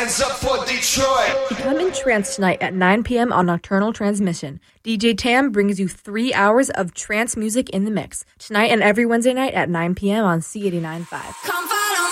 hands up for Detroit. Become entranced tonight at 9 p.m. on Nocturnal Transmission. DJ Tam brings you 3 hours of trance music in the mix. Tonight and every Wednesday night at 9 p.m. on C89.5.